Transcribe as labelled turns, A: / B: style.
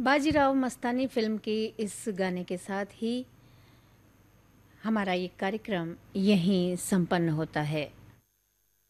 A: Bajirao Mastani film के इस गाने के साथ ही हमारा ये कार्यक्रम यहीं संपन्न होता है।